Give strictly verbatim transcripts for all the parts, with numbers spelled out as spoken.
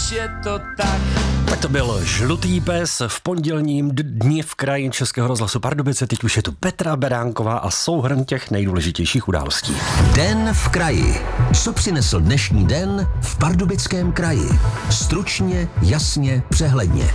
už je to tak. Tak to byl Žlutý pes v pondělním dni v kraji Českého rozhlasu Pardubice. Teď už je tu Petra Beránková a souhrn těch nejdůležitějších událostí. Den v kraji. Co přinesl dnešní den v Pardubickém kraji? Stručně, jasně, přehledně.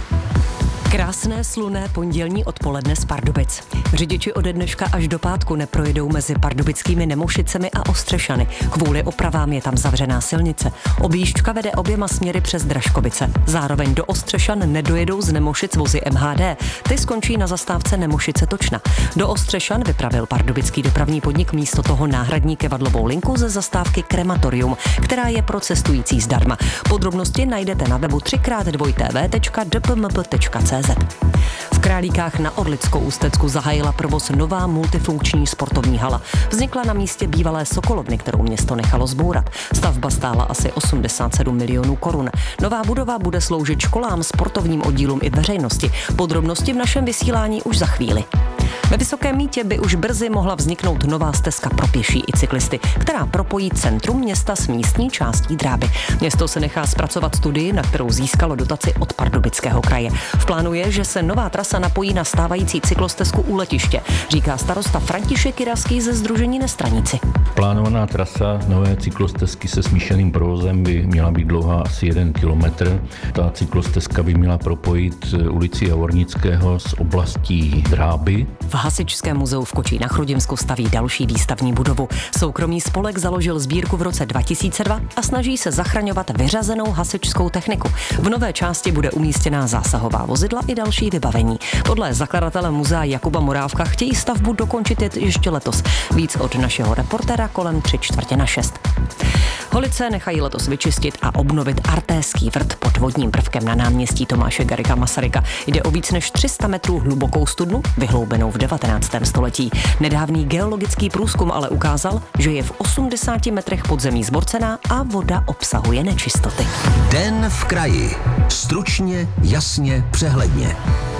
Krásné slunné pondělní odpoledne z Pardubic. Řidiči ode dneška až do pátku neprojedou mezi pardubickými Nemošicemi a Ostřešany. Kvůli opravám je tam zavřená silnice. Objížďka vede oběma směry přes Dražkovice. Zároveň do Ostřešan nedojedou z Nemošic vozy M H D. Ty skončí na zastávce Nemošice Točna. Do Ostřešan vypravil pardubický dopravní podnik místo toho náhradní kevadlovou linku ze zastávky Krematorium, která je pro cestující zdarma. Podrobnosti najdete na webu tři krát dva tv tečka d p m p tečka c z. V Králíkách na Orlickou Ústecku zahájila provoz nová multifunkční sportovní hala. Vznikla na místě bývalé Sokolovny, kterou město nechalo zbourat. Stavba stála asi osmdesát sedm milionů korun. Nová budova bude sloužit školám, sportovním oddílům i veřejnosti. Podrobnosti v našem vysílání už za chvíli. Ve Vysokém Mýtě by už brzy mohla vzniknout nová stezka pro pěší i cyklisty, která propojí centrum města s místní částí Dráby. Město se nechá zpracovat studii, na kterou získalo dotaci od Pardubického kraje. V plánu je, že se nová trasa napojí na stávající cyklostezku u letiště, říká starosta František Jiraský ze sdružení Nestraníci. Plánovaná trasa nové cyklostezky se smíšeným provozem by měla být dlouhá asi jeden kilometr. Ta cyklostezka by měla propojit ulici Javornického s oblastí Dráby. V Hasičském muzeu v Kočí na Chrudimsku staví další výstavní budovu. Soukromý spolek založil sbírku v roce dva tisíce dva a snaží se zachraňovat vyřazenou hasičskou techniku. V nové části bude umístěná zásahová vozidla i další vybavení. Podle zakladatele muzea Jakuba Morávka chtějí stavbu dokončit ještě letos. Víc od našeho reportéra kolem tři čtvrtě na šest. Holice nechají letos vyčistit a obnovit Artéský vrt pod vodním prvkem na náměstí Tomáše Garrigua Masaryka. Jde o víc než tři sta metrů hlubokou studnu, vyhloubenou v devatenáctém století. Nedávný geologický průzkum ale ukázal, že je v osmdesáti metrech podzemí zborcená a voda obsahuje nečistoty. Den v kraji. Stručně, jasně, přehledně.